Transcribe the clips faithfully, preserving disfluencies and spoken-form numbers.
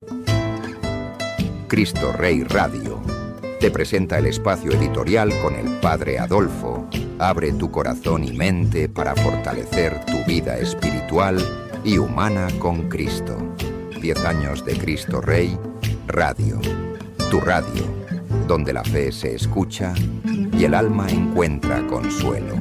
Cristo Rey Radio te presenta el espacio editorial con el Padre Adolfo. Abre tu corazón y mente para fortalecer tu vida espiritual y humana con Cristo. Diez años de Cristo Rey Radio. Tu radio, donde la fe se escucha y el alma encuentra consuelo.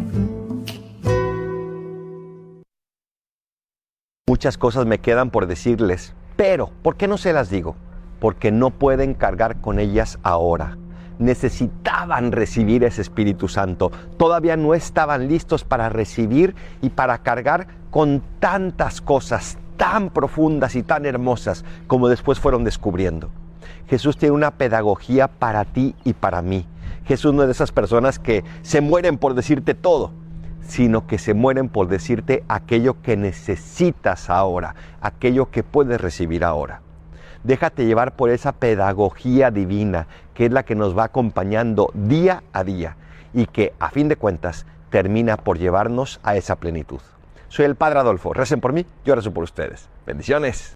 Muchas cosas me quedan por decirles, pero ¿por qué no se las digo? Porque no pueden cargar con ellas ahora. Necesitaban recibir ese Espíritu Santo. Todavía no estaban listos para recibir y para cargar con tantas cosas tan profundas y tan hermosas como después fueron descubriendo. Jesús tiene una pedagogía para ti y para mí. Jesús no es de esas personas que se mueren por decirte todo, sino que se mueren por decirte aquello que necesitas ahora, aquello que puedes recibir ahora. Déjate llevar por esa pedagogía divina que es la que nos va acompañando día a día y que, a fin de cuentas, termina por llevarnos a esa plenitud. Soy el Padre Adolfo. Recen por mí, yo rezo por ustedes. Bendiciones.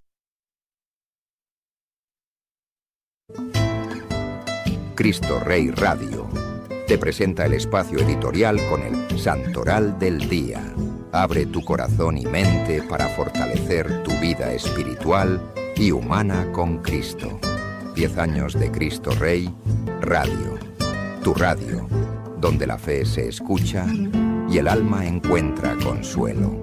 Cristo Rey Radio te presenta el espacio editorial con el Santoral del Día. Abre tu corazón y mente para fortalecer tu vida espiritual y humana con Cristo. Diez años de Cristo Rey Radio. Tu radio, donde la fe se escucha y el alma encuentra consuelo.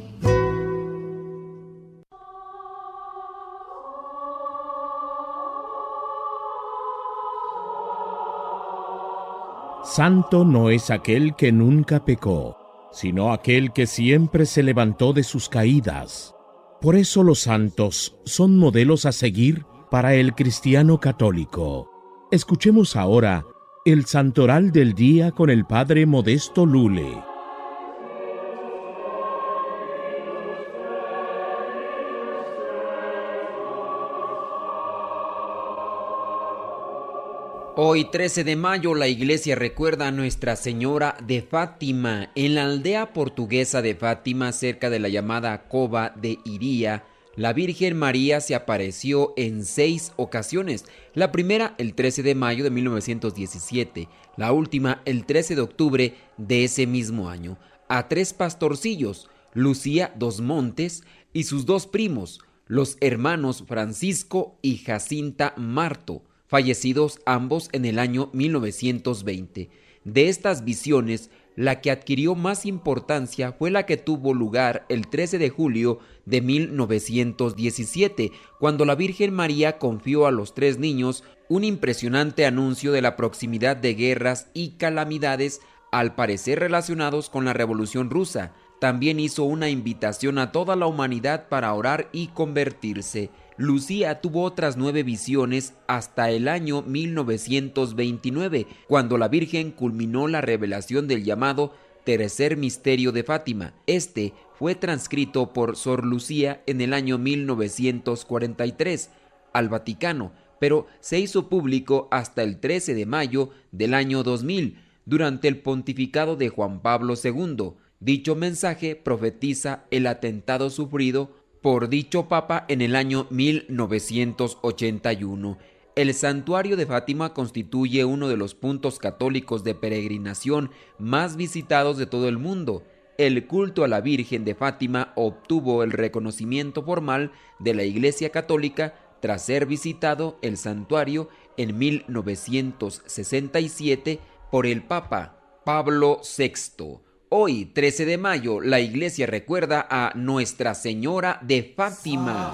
Santo no es aquel que nunca pecó, sino aquel que siempre se levantó de sus caídas. Por eso los santos son modelos a seguir para el cristiano católico. Escuchemos ahora el Santoral del Día con el Padre Modesto Lule. Hoy, trece de mayo, la iglesia recuerda a Nuestra Señora de Fátima. En la aldea portuguesa de Fátima, cerca de la llamada Cova de Iría, la Virgen María se apareció en seis ocasiones. La primera, el trece de mayo de mil novecientos diecisiete. La última, el trece de octubre de ese mismo año. A tres pastorcillos, Lucía dos Montes y sus dos primos, los hermanos Francisco y Jacinta Marto, fallecidos ambos en el año mil novecientos veinte. De estas visiones, la que adquirió más importancia fue la que tuvo lugar el trece de julio de mil novecientos diecisiete, cuando la Virgen María confió a los tres niños un impresionante anuncio de la proximidad de guerras y calamidades, al parecer relacionados con la Revolución Rusa. También hizo una invitación a toda la humanidad para orar y convertirse. Lucía tuvo otras nueve visiones hasta el año mil novecientos veintinueve, cuando la Virgen culminó la revelación del llamado Tercer Misterio de Fátima. Este fue transcrito por Sor Lucía en el año mil novecientos cuarenta y tres al Vaticano, pero se hizo público hasta el trece de mayo del año dos mil, durante el pontificado de Juan Pablo segundo. Dicho mensaje profetiza el atentado sufrido por dicho papa en el año mil novecientos ochenta y uno. El santuario de Fátima constituye uno de los puntos católicos de peregrinación más visitados de todo el mundo. El culto a la Virgen de Fátima obtuvo el reconocimiento formal de la Iglesia Católica tras ser visitado el santuario en mil novecientos sesenta y siete por el Papa Pablo sexto. Hoy, trece de mayo, la iglesia recuerda a Nuestra Señora de Fátima.